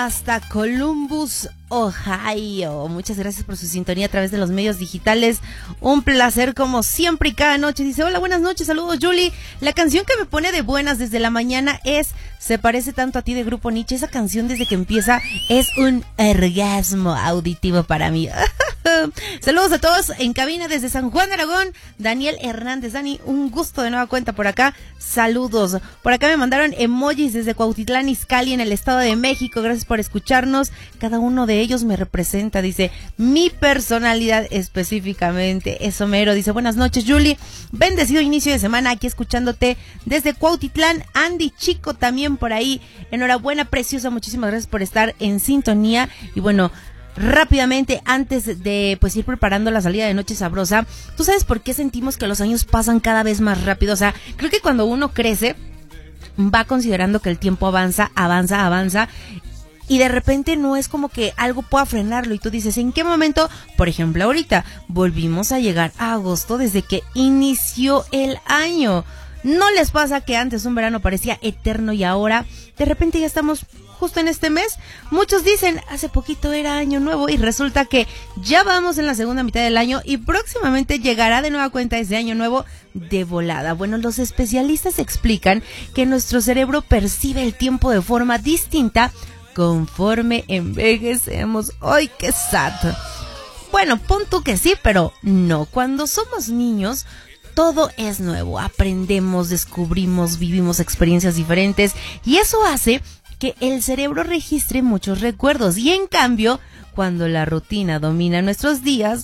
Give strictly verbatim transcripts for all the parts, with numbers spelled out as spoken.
hasta Columbus, Ohio. Muchas gracias por su sintonía a través de los medios digitales. Un placer como siempre y cada noche. Dice, hola, buenas noches, saludos, Julie. La canción que me pone de buenas desde la mañana es Se parece tanto a ti de Grupo Nietzsche. Esa canción desde que empieza es un orgasmo auditivo para mí. Saludos a todos en cabina desde San Juan de Aragón. Daniel Hernández, Dani, un gusto de nueva cuenta por acá. Saludos. Por acá me mandaron emojis desde Cuautitlán Izcalli en el Estado de México. Gracias por escucharnos. Cada uno de ellos me representa, dice, mi personalidad específicamente. Eso mero, dice, buenas noches, Julie. Bendecido inicio de semana aquí escuchándote desde Cuautitlán. Andy Chico también por ahí. Enhorabuena, preciosa. Muchísimas gracias por estar en sintonía. Y bueno, rápidamente, antes de pues ir preparando la salida de Noche Sabrosa, ¿tú sabes por qué sentimos que los años pasan cada vez más rápido? O sea, creo que cuando uno crece, va considerando que el tiempo avanza, avanza, avanza, y de repente no es como que algo pueda frenarlo, y tú dices, ¿en qué momento? Por ejemplo, ahorita volvimos a llegar a agosto desde que inició el año. ¿No les pasa que antes un verano parecía eterno y ahora de repente ya estamos justo en este mes? Muchos dicen, hace poquito era año nuevo, y resulta que ya vamos en la segunda mitad del año y próximamente llegará de nueva cuenta ese año nuevo de volada. Bueno, los especialistas explican que nuestro cerebro percibe el tiempo de forma distinta conforme envejecemos. ¡Ay, qué sad! Bueno, pon tú que sí, pero no. Cuando somos niños, todo es nuevo. Aprendemos, descubrimos, vivimos experiencias diferentes, y eso hace que el cerebro registre muchos recuerdos. Y en cambio, cuando la rutina domina nuestros días,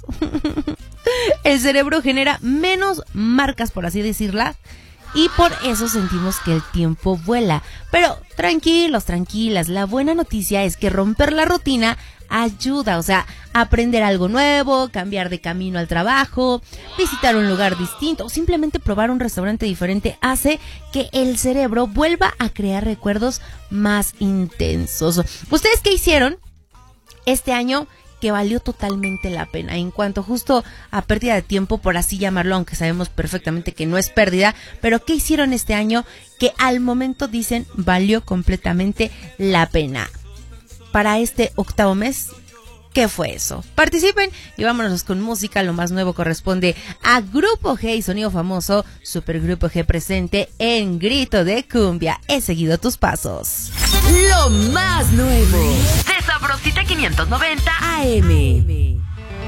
el cerebro genera menos marcas, por así decirla, y por eso sentimos que el tiempo vuela. Pero tranquilos, tranquilas, la buena noticia es que romper la rutina ayuda, o sea, aprender algo nuevo, cambiar de camino al trabajo, visitar un lugar distinto o simplemente probar un restaurante diferente hace que el cerebro vuelva a crear recuerdos más intensos. ¿Ustedes qué hicieron este año que valió totalmente la pena en cuanto justo a pérdida de tiempo, por así llamarlo, aunque sabemos perfectamente que no es pérdida, pero qué hicieron este año que al momento dicen valió completamente la pena? Para este octavo mes, ¿qué fue eso? Participen y vámonos con música. Lo más nuevo corresponde a Grupo G y Sonido Famoso. Supergrupo G presente en Grito de Cumbia. He seguido tus pasos. Lo más nuevo de Sabrosita quinientos noventa A M.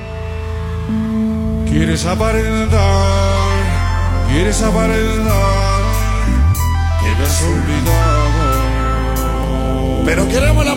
Quieres aparentar, quieres aparentar que me has olvidado, pero queremos la